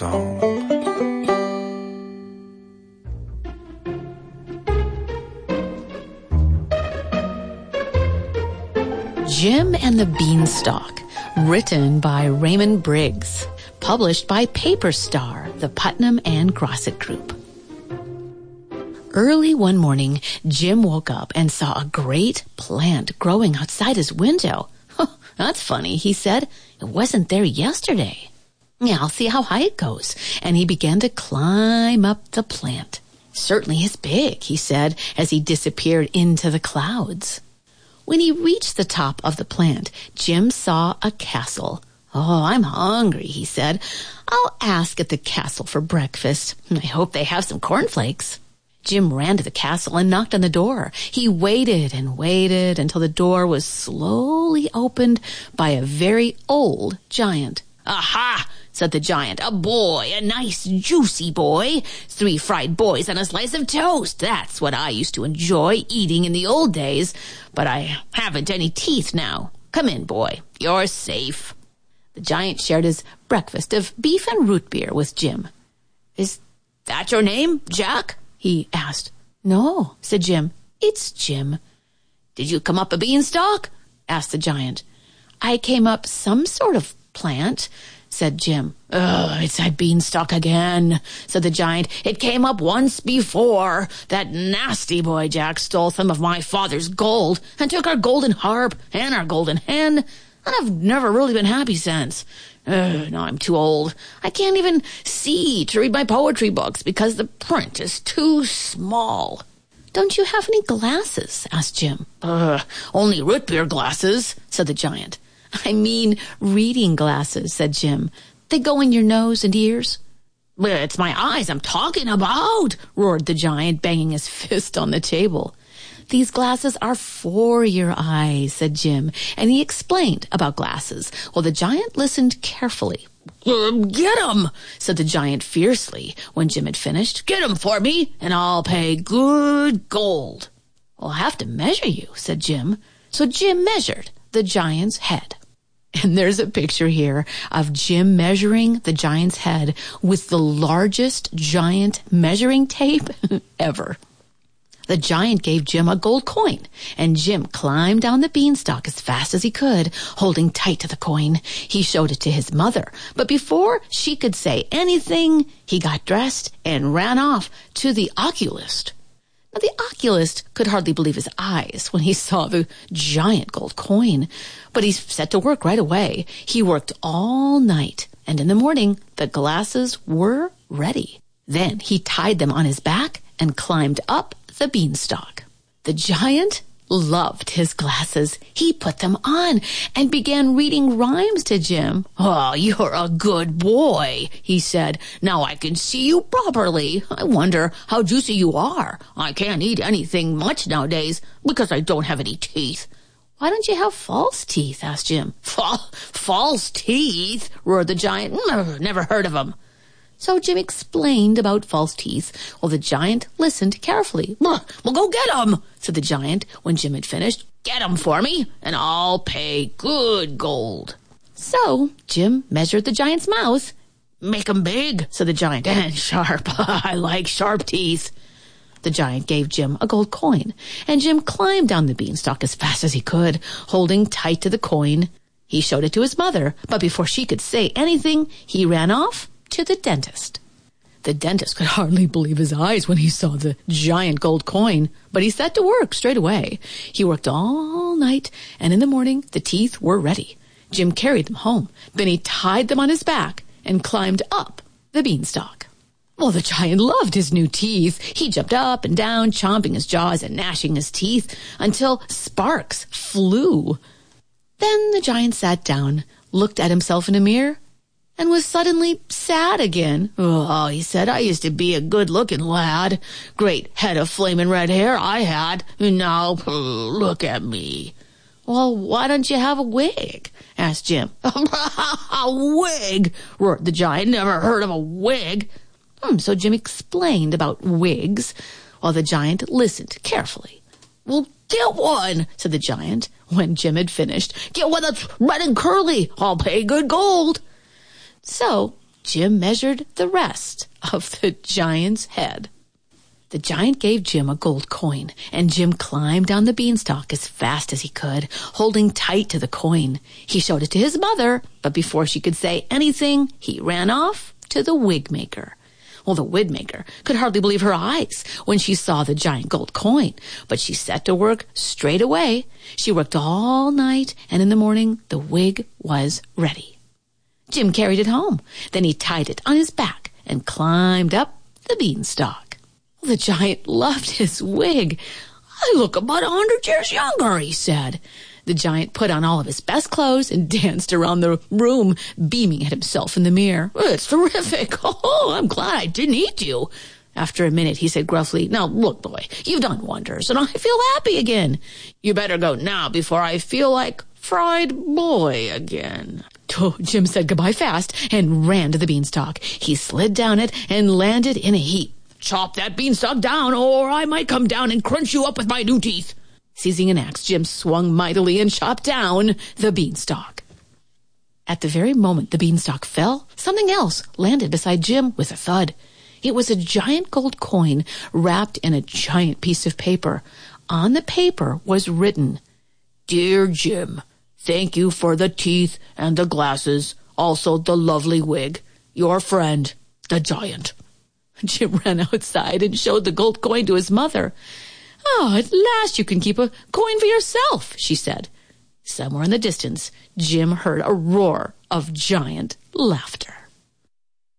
song. Jim and the Beanstalk, written by Raymond Briggs, published by Paper Star, the Putnam and Grosset Group. Early one morning, Jim woke up and saw a great plant growing outside his window. That's funny, he said. It wasn't there yesterday. Yeah, I'll see how high it goes. And he began to climb up the plant. Certainly is big, he said, as he disappeared into the clouds. When he reached the top of the plant, Jim saw a castle. Oh, I'm hungry, he said. I'll ask at the castle for breakfast. I hope they have some cornflakes. Jim ran to the castle and knocked on the door. He waited and waited until the door was slowly opened by a very old giant. Aha, said the giant. A boy, a nice juicy boy. 3 fried boys and a slice of toast. That's what I used to enjoy eating in the old days. But I haven't any teeth now. Come in, boy. You're safe. The giant shared his breakfast of beef and root beer with Jim. Is that your name, Jack? He asked. No, said Jim. It's Jim. Did you come up a beanstalk? Asked the giant. I came up some sort of plant, said Jim. It's that beanstalk again, said the giant. It came up once before. That nasty boy Jack stole some of my father's gold and took our golden harp and our golden hen, and I've never really been happy since. Now I'm too old. I can't even see to read my poetry books because the print is too small. Don't you have any glasses? Asked Jim. Only root beer glasses, said the giant. I mean reading glasses, said Jim. They go in your nose and ears. It's my eyes I'm talking about, roared the giant, banging his fist on the table. These glasses are for your eyes, said Jim, and he explained about glasses while the giant listened carefully. Get 'em, said the giant fiercely when Jim had finished. Get 'em for me, and I'll pay good gold. I'll have to measure you, said Jim. So Jim measured the giant's head. And there's a picture here of Jim measuring the giant's head with the largest giant measuring tape ever. The giant gave Jim a gold coin, and Jim climbed down the beanstalk as fast as he could, holding tight to the coin. He showed it to his mother, but before she could say anything, he got dressed and ran off to the oculist. Now, the oculist could hardly believe his eyes when he saw the giant gold coin, but he set to work right away. He worked all night, and in the morning, the glasses were ready. Then he tied them on his back and climbed up the beanstalk. The giant loved his glasses. He put them on and began reading rhymes to Jim. Oh, you're a good boy, he said. Now I can see you properly. I wonder how juicy you are. I can't eat anything much nowadays because I don't have any teeth. Why don't you have false teeth? Asked Jim. False teeth? Roared the giant. Never heard of them. So Jim explained about false teeth while the giant listened carefully. Well, go get 'em, said the giant when Jim had finished. Get 'em for me, and I'll pay good gold. So Jim measured the giant's mouth. Make 'em big, said the giant, and sharp. I like sharp teeth. The giant gave Jim a gold coin, and Jim climbed down the beanstalk as fast as he could, holding tight to the coin. He showed it to his mother, but before she could say anything, he ran off to the dentist. The dentist could hardly believe his eyes when he saw the giant gold coin, but he set to work straight away. He worked all night, and in the morning the teeth were ready. Jim carried them home. Then he tied them on his back and climbed up the beanstalk. Well, the giant loved his new teeth. He jumped up and down, chomping his jaws and gnashing his teeth until sparks flew. Then the giant sat down, looked at himself in a mirror, and was suddenly sad again. Oh, he said, I used to be a good-looking lad. Great head of flaming red hair I had. And now, look at me. Well, why don't you have a wig? Asked Jim. A wig? Roared the giant. Never heard of a wig. So Jim explained about wigs while the giant listened carefully. Well, get one, said the giant when Jim had finished. Get one that's red and curly. I'll pay good gold. So Jim measured the rest of the giant's head. The giant gave Jim a gold coin, and Jim climbed down the beanstalk as fast as he could, holding tight to the coin. He showed it to his mother, but before she could say anything, he ran off to the wig maker. Well, the wig maker could hardly believe her eyes when she saw the giant gold coin, but she set to work straight away. She worked all night, and in the morning, the wig was ready. Jim carried it home. Then he tied it on his back and climbed up the beanstalk. The giant loved his wig. "I look about 100 years younger," he said. The giant put on all of his best clothes and danced around the room, beaming at himself in the mirror. "It's terrific. Oh, I'm glad I didn't eat you." After a minute, he said gruffly, "Now, look, boy, you've done wonders, and I feel happy again. You better go now before I feel like fried boy again." Oh, Jim said goodbye fast and ran to the beanstalk. He slid down it and landed in a heap. "Chop that beanstalk down, or I might come down and crunch you up with my new teeth." Seizing an axe, Jim swung mightily and chopped down the beanstalk. At the very moment the beanstalk fell, something else landed beside Jim with a thud. It was a giant gold coin wrapped in a giant piece of paper. On the paper was written, "Dear Jim, thank you for the teeth and the glasses, also the lovely wig. Your friend, the giant." Jim ran outside and showed the gold coin to his mother. "Oh, at last you can keep a coin for yourself," she said. Somewhere in the distance, Jim heard a roar of giant laughter.